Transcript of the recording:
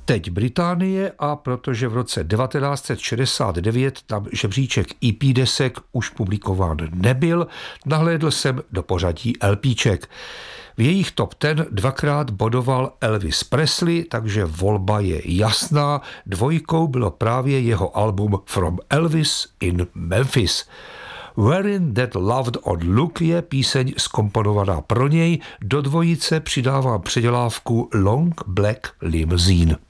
Teď Británie, a protože v roce 1969 tam žebříček EP desek už publikován nebyl, nahlédl jsem do pořadí LPček. V jejich top 10 dvakrát bodoval Elvis Presley, takže volba je jasná. Dvojkou bylo právě jeho album From Elvis in Memphis. Wearing That Loved Old Look je píseň zkomponovaná pro něj, do dvojice přidávám předělávku Long Black Limousine.